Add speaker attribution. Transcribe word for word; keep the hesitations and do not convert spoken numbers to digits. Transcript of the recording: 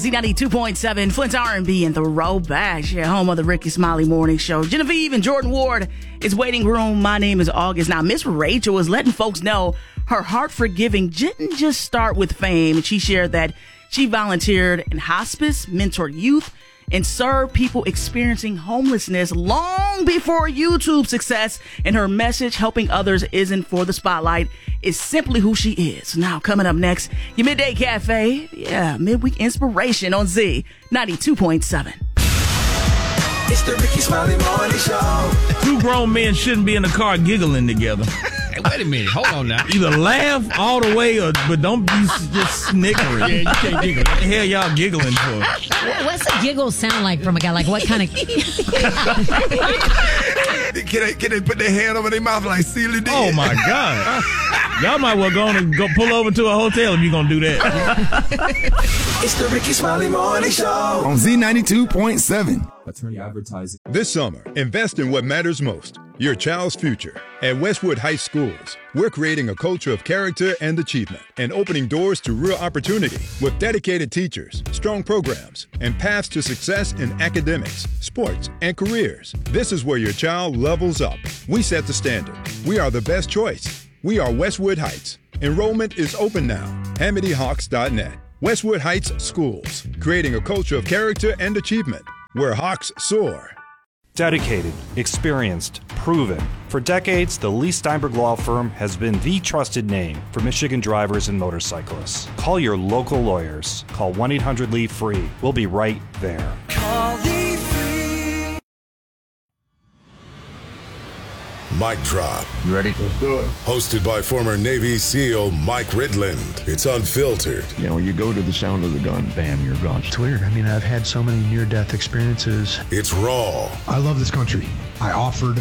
Speaker 1: Z ninety-two point seven, Flint's R and B and the Throwbacks, your home of the Ricky Smiley Morning Show. Genevieve and Jordan Ward is waiting room. My name is August. Now, Miss Rachel is letting folks know her heart for giving didn't just start with fame. She shared that she volunteered in hospice, mentored youth, and served people experiencing homelessness long before YouTube success. And her message, helping others isn't for the spotlight, is simply who she is. Now, coming up next, your Midday Cafe. Yeah, midweek inspiration on Z ninety-two point seven.
Speaker 2: It's the Ricky Smiley Morning Show.
Speaker 3: Two grown men shouldn't be in the car giggling together.
Speaker 4: Hey, wait a minute. Hold on now.
Speaker 3: Either laugh all the way, or but don't be just snickering.
Speaker 4: Yeah, you can't giggle.
Speaker 3: What the hell y'all giggling for?
Speaker 5: What's a giggle sound like from a guy? Like what kind of...
Speaker 2: Can they, can they put their hand over their mouth like Celia did?
Speaker 3: Oh, my God. Y'all might well go on and go pull over to a hotel if you're going to do that.
Speaker 2: It's the Ricky Smiley Morning Show
Speaker 6: on Z ninety-two point seven.
Speaker 7: Attorney advertising.
Speaker 8: This summer, invest in what matters most, your child's future. At Westwood Heights Schools, we're creating a culture of character and achievement and opening doors to real opportunity with dedicated teachers, strong programs, and paths to success in academics, sports, and careers. This is where your child levels up. We set the standard. We are the best choice. We are Westwood Heights. Enrollment is open now. Hamity Hawks dot net. Westwood Heights Schools, creating a culture of character and achievement where Hawks soar.
Speaker 9: Dedicated, experienced, proven. For decades, the Lee Steinberg Law Firm has been the trusted name for Michigan drivers and motorcyclists. Call your local lawyers. Call one eight hundred L E A F R E E. We'll be right there.
Speaker 2: Call the
Speaker 10: Mic Drop.
Speaker 7: You ready?
Speaker 10: Let's do it. Hosted by former Navy SEAL Mike Ridland. It's unfiltered.
Speaker 7: You know, you go to the sound of the gun, bam, you're gone.
Speaker 11: It's weird. I mean, I've had so many near-death experiences.
Speaker 10: It's raw.
Speaker 11: I love this country. I offered